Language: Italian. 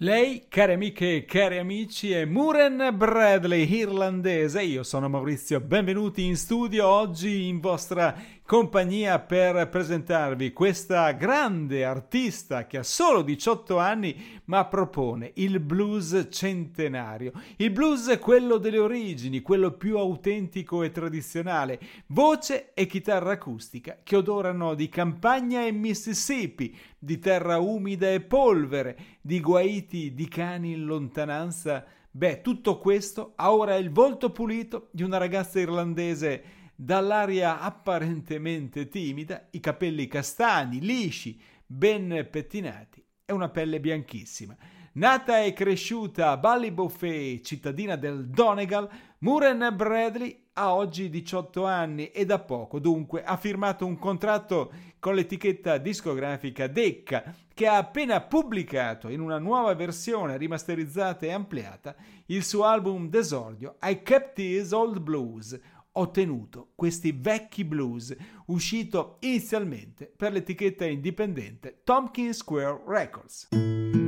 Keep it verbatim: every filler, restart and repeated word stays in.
Lei, care amiche e cari amici, è Muren Bradley, irlandese. Io sono Maurizio, benvenuti in studio oggi in vostra compagnia per presentarvi questa grande artista che ha solo diciotto anni ma propone il blues centenario. Il blues è quello delle origini, quello più autentico e tradizionale, voce e chitarra acustica che odorano di campagna e Mississippi, di terra umida e polvere, di guaiti di cani in lontananza. Beh, tutto questo ha ora il volto pulito di una ragazza irlandese dall'aria apparentemente timida, i capelli castani, lisci, ben pettinati e una pelle bianchissima. Nata e cresciuta a Ballybofey, cittadina del Donegal, Muren Bradley ha oggi diciotto anni e da poco, dunque, ha firmato un contratto con l'etichetta discografica Decca, che ha appena pubblicato in una nuova versione rimasterizzata e ampliata il suo album d'esordio I Kept These Old Blues. Ho tenuto questi vecchi blues, uscito inizialmente per l'etichetta indipendente Tompkins Square Records.